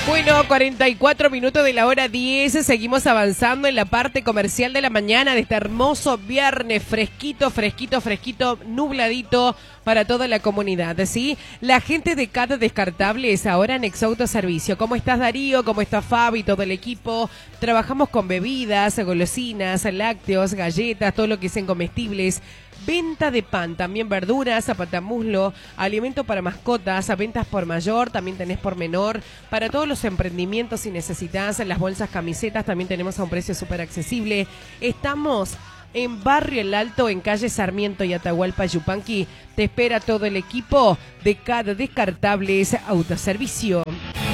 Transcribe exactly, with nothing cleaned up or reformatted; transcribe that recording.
Bueno, cuarenta y cuatro minutos de la hora diez, seguimos avanzando en la parte comercial de la mañana de este hermoso viernes, fresquito, fresquito, fresquito, nubladito para toda la comunidad, ¿sí? La gente de C A D Descartables ahora en Exauto Servicio. ¿Cómo estás, Darío? ¿Cómo está Fabi? Todo el equipo. Trabajamos con bebidas, golosinas, lácteos, galletas, todo lo que sean comestibles. Venta de pan, también verduras, zapatamuslo, alimento para mascotas, ventas por mayor, también tenés por menor. Para todos los emprendimientos, si necesitas las bolsas, camisetas, también tenemos a un precio súper accesible. Estamos en Barrio El Alto, en calle Sarmiento y Atahualpa Yupanqui. Te espera todo el equipo de C A D Descartables Autoservicio.